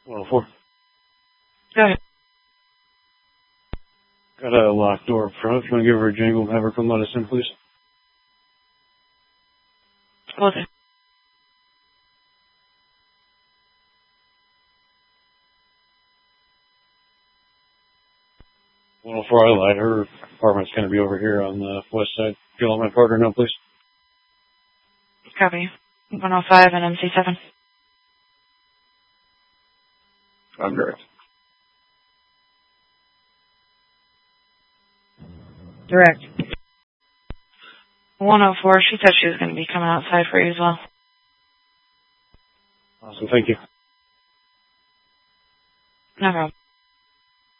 104. Go ahead. Got a locked door up front. If you want to give her a jingle and have her come let us in, please. Will do. Well, before I lied, her apartment's going to be over here on the west side. Can you let my partner know, please? Copy. 105 and MC7. I'm direct. Direct. 104, she said she was going to be coming outside for you as well. Awesome, thank you. No problem.